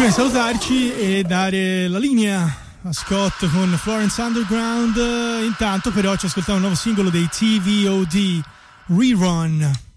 Prima di salutarci e dare la linea a Scott con Florence Underground, intanto però ci ascoltiamo un nuovo singolo dei TVOD, Rerun.